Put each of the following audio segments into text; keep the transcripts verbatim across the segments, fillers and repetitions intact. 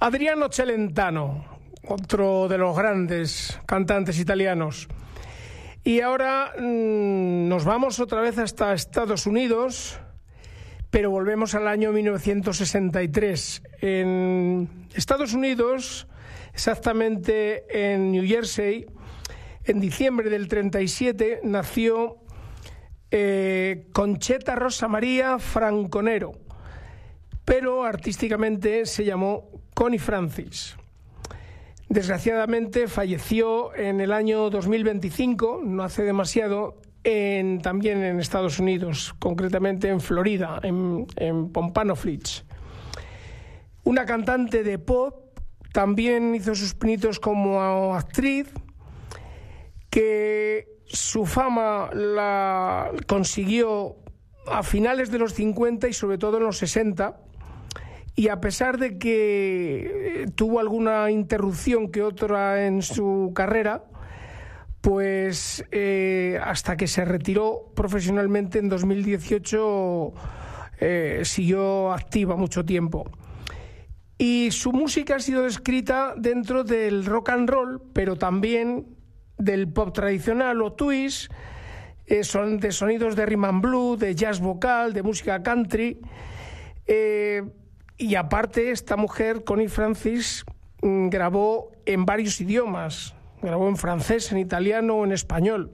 Adriano Celentano, otro de los grandes cantantes italianos. Y ahora mmm, nos vamos otra vez hasta Estados Unidos, pero volvemos al año mil novecientos sesenta y tres. En Estados Unidos, exactamente en New Jersey, en diciembre del treinta y siete, nació eh, Concheta Rosa María Franconero, pero artísticamente se llamó Connie Francis. Desgraciadamente falleció en el año dos mil veinticinco, no hace demasiado, en, también en Estados Unidos, concretamente en Florida, en, en Pompano Flats. Una cantante de pop, también hizo sus pinitos como actriz, que su fama la consiguió a finales de los cincuenta y sobre todo en los sesenta, y a pesar de que tuvo alguna interrupción que otra en su carrera, pues eh, hasta que se retiró profesionalmente en dos mil dieciocho eh, siguió activa mucho tiempo. Y su música ha sido descrita dentro del rock and roll, pero también del pop tradicional o twist, eh, son de sonidos de rhythm and blues, de jazz vocal, de música country. Eh, y aparte, esta mujer, Connie Francis, mm, grabó en varios idiomas. Grabó en francés, en italiano o en español.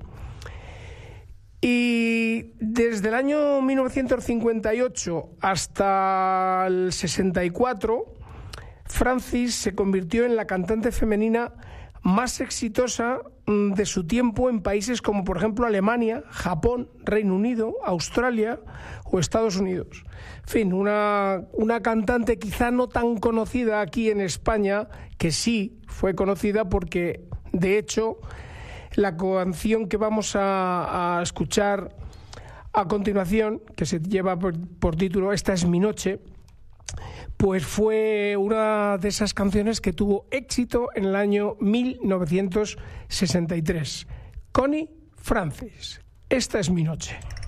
Y desde el año mil novecientos cincuenta y ocho hasta el sesenta y cuatro, Francis se convirtió en la cantante femenina más exitosa de su tiempo en países como, por ejemplo, Alemania, Japón, Reino Unido, Australia o Estados Unidos. En fin, una, una cantante quizá no tan conocida aquí en España, que sí fue conocida porque, de hecho, la canción que vamos a, a escuchar a continuación, que se lleva por, por título Esta es mi noche, pues fue una de esas canciones que tuvo éxito en el año mil novecientos sesenta y tres. Connie Francis, Esta es mi noche.